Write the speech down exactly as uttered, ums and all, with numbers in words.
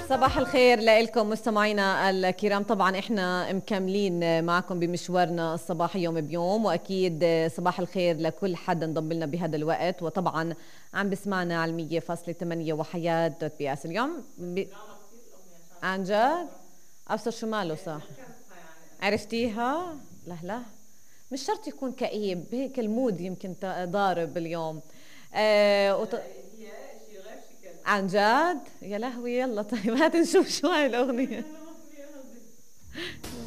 صباح الخير لكم مستمعينا الكرام. طبعا احنا مكملين معكم بمشوارنا الصباحي يوم بيوم، واكيد صباح الخير لكل حد انضم لنا بهذا الوقت، وطبعا عم بسمعنا على مية فاصلة ثمانية وحياة دوت بي اس اليوم ب... عن جد ابصر شو ماله صح. عرفتيها؟ لا لا مش شرط يكون كئيب، هيك المود يمكن ضارب اليوم. آه وط... عن جد يا لهوي. يلا طيب هات نشوف شو هاي الأغنية.